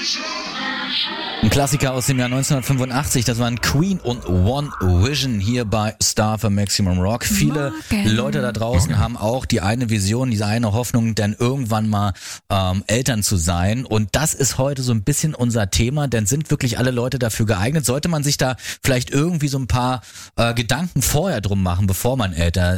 Ein Klassiker aus dem Jahr 1985, das waren Queen und One Vision hier bei Star für Maximum Rock. Viele Leute da draußen haben auch die eine Vision, diese eine Hoffnung, dann irgendwann mal Eltern zu sein. Und das ist heute so ein bisschen unser Thema, denn sind wirklich alle Leute dafür geeignet? Sollte man sich da vielleicht irgendwie so ein paar Gedanken vorher drum machen, bevor man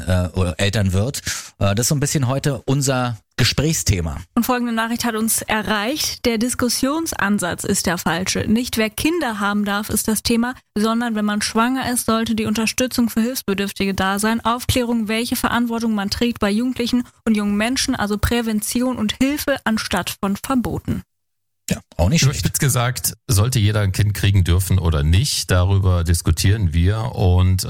Eltern wird? Das ist so ein bisschen heute unser Gesprächsthema. Und folgende Nachricht hat uns erreicht. Der Diskussionsansatz ist der falsche. Nicht wer Kinder haben darf, ist das Thema, sondern wenn man schwanger ist, sollte die Unterstützung für Hilfsbedürftige da sein. Aufklärung, welche Verantwortung man trägt bei Jugendlichen und jungen Menschen, also Prävention und Hilfe anstatt von Verboten. Ja, auch nicht schlecht. Überspitzt gesagt, sollte jeder ein Kind kriegen dürfen oder nicht, darüber diskutieren wir. Und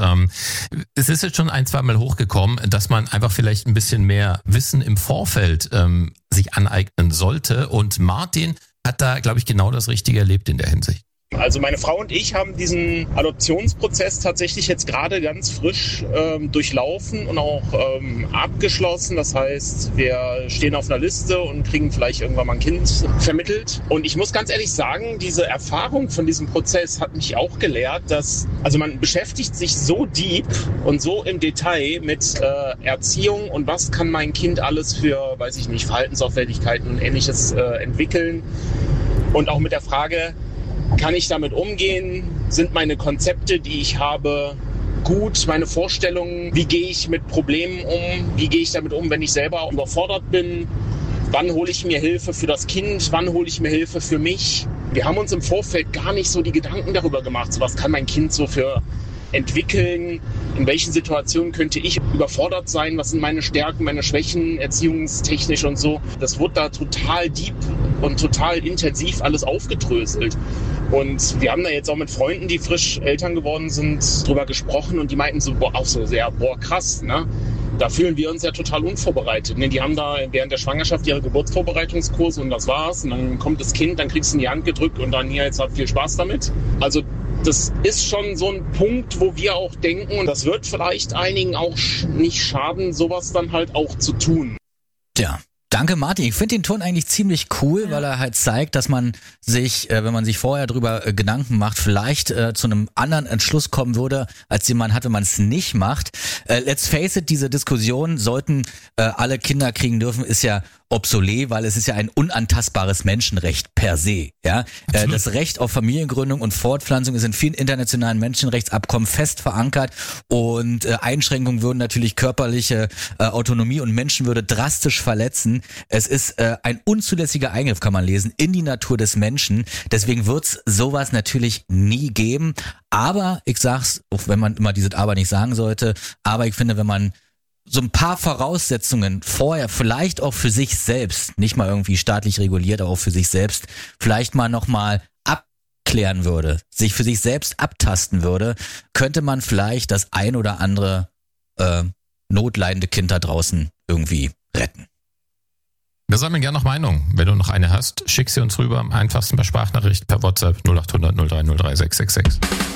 es ist jetzt schon ein, zweimal hochgekommen, dass man einfach vielleicht ein bisschen mehr Wissen im Vorfeld sich aneignen sollte. Und Martin hat da, glaube ich, genau das Richtige erlebt in der Hinsicht. Also meine Frau und ich haben diesen Adoptionsprozess tatsächlich jetzt gerade ganz frisch durchlaufen und auch abgeschlossen. Das heißt, wir stehen auf einer Liste und kriegen vielleicht irgendwann mal ein Kind vermittelt. Und ich muss ganz ehrlich sagen, diese Erfahrung von diesem Prozess hat mich auch gelehrt, dass man beschäftigt sich so deep und so im Detail mit Erziehung und was kann mein Kind alles für, weiß ich nicht, Verhaltensauffälligkeiten und Ähnliches entwickeln. Und auch mit der Frage, kann ich damit umgehen? Sind meine Konzepte, die ich habe, gut? Meine Vorstellungen? Wie gehe ich mit Problemen um? Wie gehe ich damit um, wenn ich selber überfordert bin? Wann hole ich mir Hilfe für das Kind? Wann hole ich mir Hilfe für mich? Wir haben uns im Vorfeld gar nicht so die Gedanken darüber gemacht. So, was kann mein Kind so für entwickeln? In welchen Situationen könnte ich überfordert sein? Was sind meine Stärken, meine Schwächen, erziehungstechnisch und so? Das wurde da total deep und total intensiv alles aufgedröselt. Und wir haben da jetzt auch mit Freunden, die frisch Eltern geworden sind, drüber gesprochen und die meinten so, auch so sehr, krass, ne? Da fühlen wir uns ja total unvorbereitet. Ne? Die haben da während der Schwangerschaft ihre Geburtsvorbereitungskurse und das war's. Und dann kommt das Kind, dann kriegst du in die Hand gedrückt und dann hier, jetzt habt viel Spaß damit. Also das ist schon so ein Punkt, wo wir auch denken, und das wird vielleicht einigen auch nicht schaden, sowas dann halt auch zu tun. Ja. Danke, Martin. Ich finde den Ton eigentlich ziemlich cool, weil er halt zeigt, dass man sich, wenn man sich vorher drüber Gedanken macht, vielleicht zu einem anderen Entschluss kommen würde, als den man hat, wenn man es nicht macht. Let's face it, diese Diskussion, sollten alle Kinder kriegen dürfen, ist ja obsolet, weil es ist ja ein unantastbares Menschenrecht per se. Ja, das Recht auf Familiengründung und Fortpflanzung ist in vielen internationalen Menschenrechtsabkommen fest verankert und Einschränkungen würden natürlich körperliche Autonomie und Menschenwürde drastisch verletzen. Es ist ein unzulässiger Eingriff, kann man lesen, in die Natur des Menschen. Deswegen wird's sowas natürlich nie geben. Aber ich sag's, auch wenn man immer dieses Aber nicht sagen sollte, aber ich finde, wenn man so ein paar Voraussetzungen vorher, vielleicht auch für sich selbst, nicht mal irgendwie staatlich reguliert, aber auch für sich selbst, vielleicht mal nochmal abklären würde, sich für sich selbst abtasten würde, könnte man vielleicht das ein oder andere notleidende Kind da draußen irgendwie retten. Wir sammeln gerne noch Meinung. Wenn du noch eine hast, schick sie uns rüber. Am einfachsten per Sprachnachricht per WhatsApp 0800 03 0666.